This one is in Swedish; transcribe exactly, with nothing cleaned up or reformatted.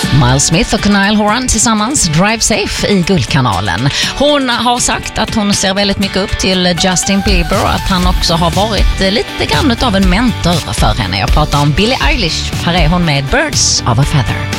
Miles Smith och Niall Horan tillsammans, Drive Safe i Guldkanalen. Hon har sagt att hon ser väldigt mycket upp till Justin Bieber och att han också har varit lite grann av en mentor för henne. Jag pratar om Billie Eilish. Här är hon med Birds of a Feather.